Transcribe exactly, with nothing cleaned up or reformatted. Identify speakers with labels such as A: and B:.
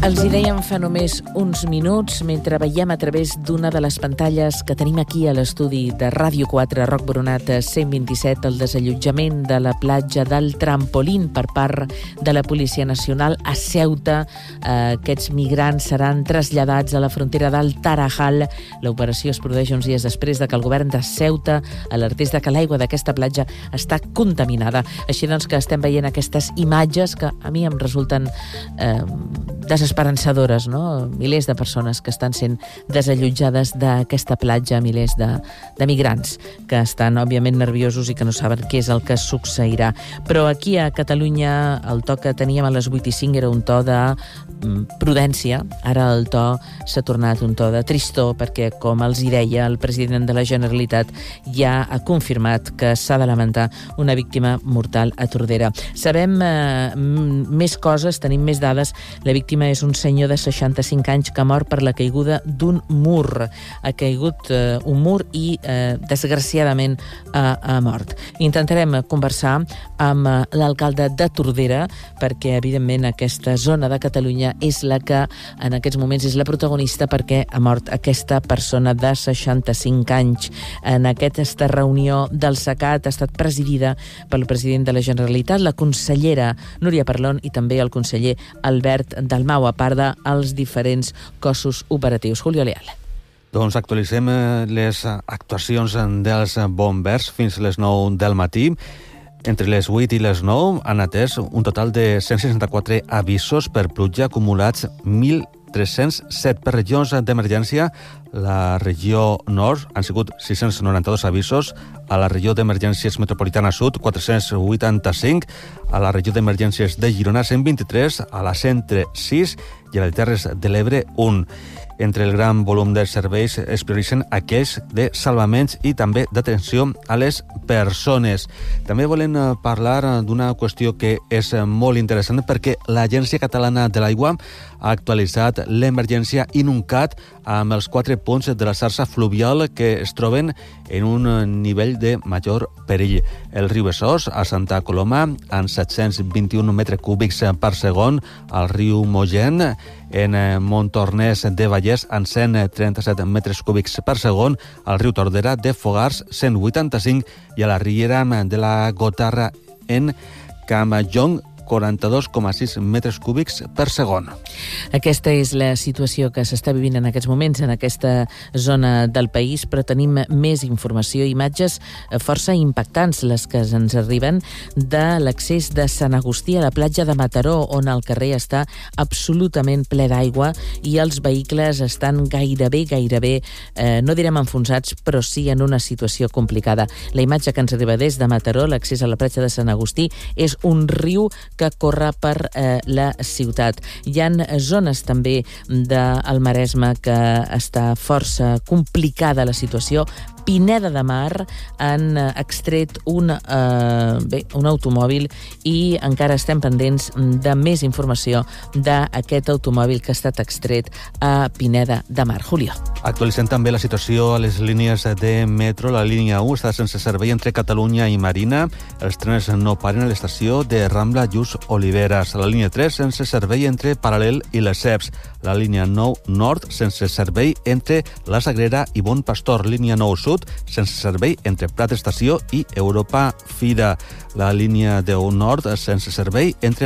A: Els hi dèiem fa només uns minuts, mentre veiem a través d'una de les pantalles que tenim aquí a l'estudi de Ràdio quatre, Roc Boronat cent vint-i-set, el desallotjament de la platja del Trampolín per part de la Policia Nacional a Ceuta. Aquests migrants seran traslladats a la frontera del Tarajal. L'operació es produeix uns dies després de que el govern de Ceuta alertés de que l'aigua d'aquesta platja està contaminada. Així doncs que estem veient aquestes imatges que a mi em resulten eh, desesperançadores, no? Milers de persones que estan sent desallotjades d'aquesta platja, milers de, de migrants que estan, òbviament, nerviosos i que no saben què és el que succeirà. Però aquí a Catalunya el to que teníem a les vuit i cinc era un to de prudència. Ara el to s'ha tornat un to de tristor perquè, com els hi deia, el president de la Generalitat ja ha confirmat que s'ha de lamentar una víctima mortal a Tordera. Sabem eh, més coses, tenim més dades. La víctima és un senyor de seixanta-cinc anys que ha mort per la caiguda d'un mur. Ha caigut eh, un mur i, eh, desgraciadament, ha, ha mort. Intentarem conversar amb eh, l'alcalde de Tordera perquè, evidentment, aquesta zona de Catalunya és la que, en aquests moments, és la protagonista perquè ha mort aquesta persona de seixanta-cinc anys. En aquesta reunió del SECAT ha estat presidida pel president de la Generalitat, la consellera Núria Parlon i també el conseller Albert Dalmau, a part dels diferents cossos operatius. Julio Leal.
B: Doncs actualitzem les actuacions dels bombers fins a les nou del matí. Entre les vuit i les nou han atès un total de cent seixanta-quatre avisos per pluja acumulats mil tres-cents set per regions d'emergència. La regió nord han sigut sis-cents noranta-dos avisos, a la regió d'emergències metropolitana sud quatre-cents vuitanta-cinc, a la regió d'emergències de Girona cent vint-i-tres, a la centre sis i a la de Terres de l'Ebre un. Entre el gran volum de serveis es prioritzen aquells de salvaments i també d'atenció a les persones. També volem parlar d'una qüestió que és molt interessant perquè l'Agència Catalana de l'Aigua ha actualitzat l'emergència Inuncat amb els quatre punts de la xarxa fluvial que es troben en un nivell de major perill. El riu Besòs, a Santa Coloma, amb set-cents vint-i-un metres cúbics per segon, el riu Mogent, en Montornès de Vallès, amb cent trenta-set metres cúbics per segon, el riu Tordera de Fogars, cent vuitanta-cinc, i a la riera de la Gotarra, en Campllong, quaranta-dos coma sis metres cúbics per segon.
A: Aquesta és la situació que s'està vivint en aquests moments en aquesta zona del país, però tenim més informació, imatges força impactants, les que ens arriben de l'accés de Sant Agustí a la platja de Mataró, on el carrer està absolutament ple d'aigua i els vehicles estan gairebé, gairebé, eh, no direm enfonsats, però sí en una situació complicada. La imatge que ens arriba des de Mataró, l'accés a la platja de Sant Agustí, és un riu que corre per eh, la ciutat. Hi ha zones també del Maresme que està força complicada la situació. Pineda de Mar han extret un, eh, bé, un automòbil i encara estem pendents de més informació d'aquest automòbil que ha estat extret a Pineda de Mar. Julio.
B: Actualitzem també la situació a les línies de metro. La línia u està sense servei entre Catalunya i Marina. Els trens no paren a l'estació de Rambla Lluís Oliveres. La línia tres sense servei entre Paral·lel i Lesseps. La línia nou nord sense servei entre la Sagrera i Bon Pastor. Línia nou sud sense servei entre Prat Estació i Europa Fira. La línia deu nord sense servei entre